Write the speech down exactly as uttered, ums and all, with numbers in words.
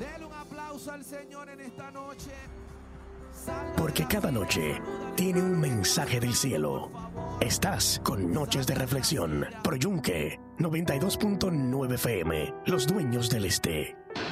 Dele un aplauso al Señor en esta noche. Porque cada noche tiene un mensaje del cielo. Estás con Noches de Reflexión por Yunque noventa y dos punto nueve F M, Los Dueños del Este.